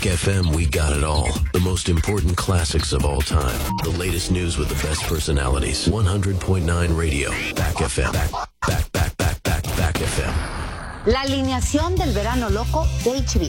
FM, we got it all. The most important classics of all time. The latest news with the best personalities. 100.9 Radio. Back FM. Back FM. La alineación del verano loco de HBO.